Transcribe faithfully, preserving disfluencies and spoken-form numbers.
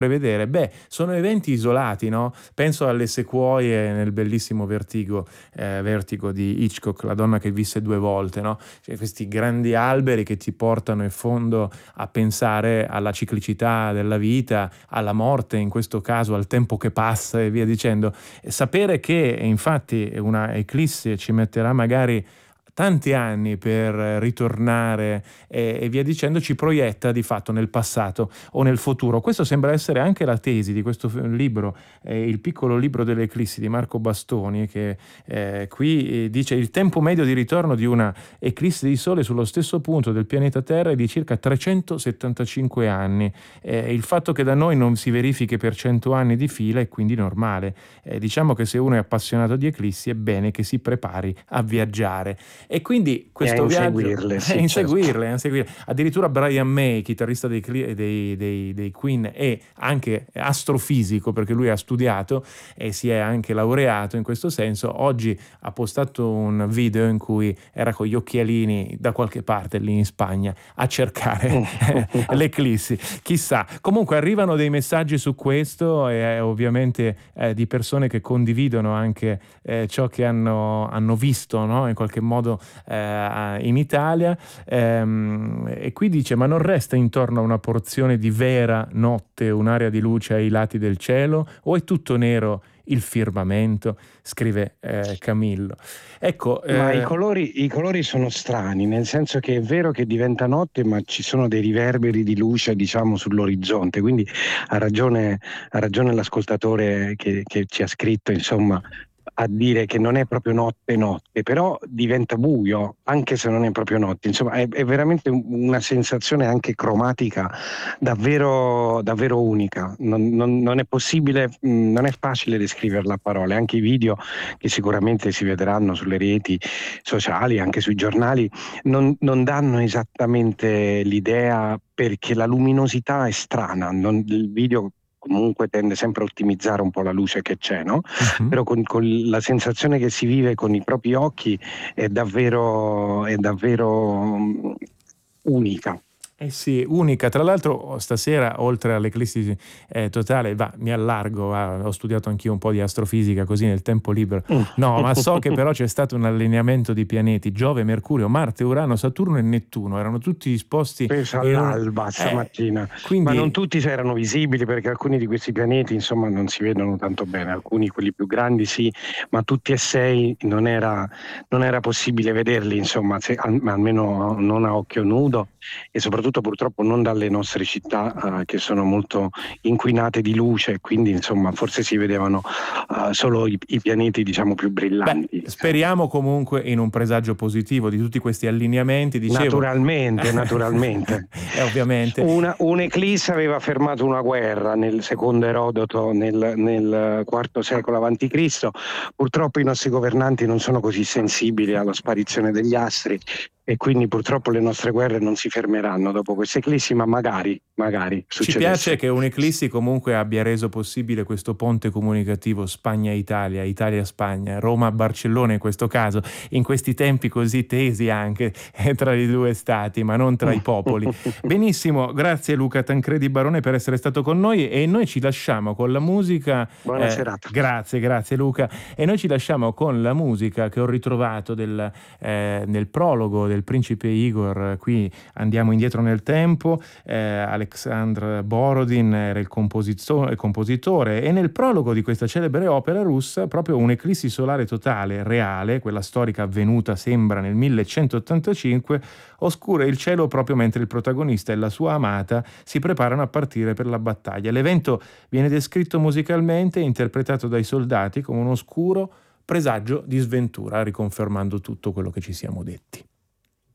prevedere? Beh, sono eventi isolati, no? Penso alle sequoie nel bellissimo Vertigo, eh, Vertigo di Hitchcock, La donna che visse due volte, no? Cioè, questi grandi alberi che ti portano in fondo a pensare alla ciclicità della vita, alla morte, in questo caso al tempo che passa e via dicendo. E sapere che infatti una eclissi ci metterà magari tanti anni per ritornare e, e via dicendo, ci proietta di fatto nel passato o nel futuro. Questo sembra essere anche la tesi di questo libro, eh, Il piccolo libro delle eclissi di Marco Bastoni, che eh, qui eh, dice: il tempo medio di ritorno di una eclissi di sole sullo stesso punto del pianeta Terra è di circa trecentosettantacinque anni. Eh, il fatto che da noi non si verifichi per cento anni di fila è quindi normale. Eh, diciamo che se uno è appassionato di eclissi è bene che si prepari a viaggiare. E quindi questo e viaggio inseguirle, sì, è inseguirle, certo. inseguirle. Addirittura Brian May, chitarrista dei, dei, dei, dei Queen, è anche astrofisico, perché lui ha studiato e si è anche laureato in questo senso. Oggi ha postato un video in cui era con gli occhialini da qualche parte lì in Spagna a cercare l'eclissi. Chissà. Comunque arrivano dei messaggi su questo e eh, ovviamente eh, di persone che condividono anche eh, ciò che hanno, hanno visto, no? In qualche modo eh, in Italia, ehm, e qui dice: ma non resta intorno a una porzione di vera notte un'area di luce ai lati del cielo, o è tutto nero il firmamento? Scrive eh, Camillo. Ecco, eh... ma i colori, i colori sono strani, nel senso che è vero che diventa notte, ma ci sono dei riverberi di luce, diciamo, sull'orizzonte, quindi ha ragione, ha ragione l'ascoltatore che, che ci ha scritto, insomma, a dire che non è proprio notte notte, però diventa buio anche se non è proprio notte. Insomma, è, è veramente una sensazione anche cromatica davvero, davvero unica. Non, non, non è possibile, non è facile descriverla a parole. Anche i video che sicuramente si vedranno sulle reti sociali, anche sui giornali, non, non danno esattamente l'idea, perché la luminosità è strana. Non, il video comunque tende sempre a ottimizzare un po' la luce che c'è, no? Uh-huh. Però con, con la sensazione che si vive con i propri occhi è davvero, è davvero um, unica. Eh sì, unica. Tra l'altro stasera, oltre all'eclissi eh, totale, va, mi allargo, va, ho studiato anch'io un po' di astrofisica così nel tempo libero. No, ma so che però c'è stato un allineamento di pianeti: Giove, Mercurio, Marte, Urano, Saturno e Nettuno. Erano tutti disposti penso all'alba eh, stamattina. Quindi... Ma non tutti erano visibili, perché alcuni di questi pianeti, insomma, non si vedono tanto bene. Alcuni, quelli più grandi, sì, ma tutti e sei non era, non era possibile vederli, insomma, se, al, almeno non a occhio nudo, e soprattutto purtroppo non dalle nostre città, uh, che sono molto inquinate di luce, quindi insomma forse si vedevano uh, solo i, i pianeti, diciamo, più brillanti. Beh, speriamo comunque in un presagio positivo di tutti questi allineamenti, dicevo. Naturalmente, naturalmente. E ovviamente. Una, un'eclisse aveva fermato una guerra nel secondo Erodoto nel, nel quarto secolo avanti Cristo. Purtroppo i nostri governanti non sono così sensibili alla sparizione degli astri, e quindi purtoppo le nostre guerre non si fermeranno dopo questa eclissi, ma magari, magari succedesse. Ci piace che un'eclissi comunque abbia reso possibile questo ponte comunicativo Spagna-Italia, Italia-Spagna, Roma-Barcellona in questo caso, in questi tempi così tesi anche tra i due stati, ma non tra i popoli. Benissimo, grazie Luca Tancredi Barone per essere stato con noi, e noi ci lasciamo con la musica. Buona eh, serata. Grazie, grazie Luca. E noi ci lasciamo con la musica che ho ritrovato del, eh, nel prologo del Principe Igor. Qui andiamo indietro nel tempo. eh, Alexandr Borodin era il compositore, il compositore, e nel prologo di questa celebre opera russa proprio un'eclissi solare totale, reale, quella storica avvenuta sembra nel millecentottantacinque, oscura il cielo proprio mentre il protagonista e la sua amata si preparano a partire per la battaglia. L'evento viene descritto musicalmente e interpretato dai soldati come un oscuro presagio di sventura, riconfermando tutto quello che ci siamo detti.